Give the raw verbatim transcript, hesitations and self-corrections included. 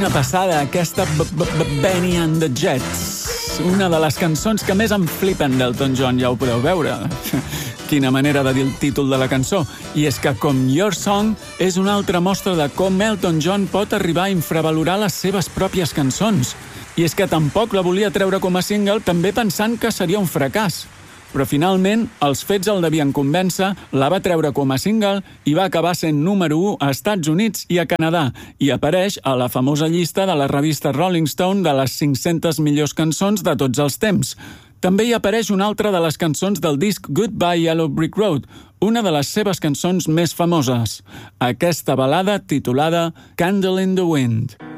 Una passada, aquesta Benny and the Jets. Una de les cançons que més em flipen d'Elton John, ja ho podeu veure. Quina manera de dir el títol de la cançó. I és que com Your Song és una altra mostra de com Elton John pot arribar a infravalorar les seves pròpies cançons. I és que tampoc la volia treure com a single, també pensant que seria un fracàs. Però finalment, els fets el devien convèncer, la va treure com a single i va acabar sent número u a Estats Units i a Canadà, i apareix a la famosa llista de la revista Rolling Stone de les cinc-centes millors cançons de tots els temps. També hi apareix una altra de les cançons del disc Goodbye Yellow Brick Road, una de les seves cançons més famoses, aquesta balada titulada Candle in the Wind.